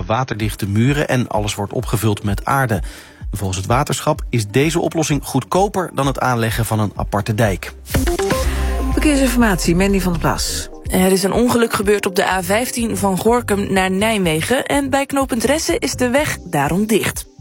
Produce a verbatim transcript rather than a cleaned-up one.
waterdichte muren en alles wordt opgevuld met aarde. Volgens het waterschap is deze oplossing goedkoper dan het aanleggen van een aparte dijk. Verkeersinformatie, Mandy van der Plas. Er is een ongeluk gebeurd op de A vijftien van Gorinchem naar Nijmegen en bij knooppunt Ressen is de weg daarom dicht.